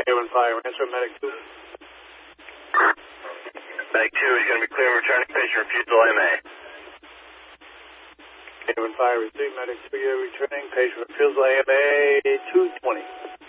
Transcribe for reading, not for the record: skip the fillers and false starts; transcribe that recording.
A15, answer medic 2. Medic 2 is going to be clear and returning patient refusal MA. A15, receive medic 3, returning patient refusal AMA 220.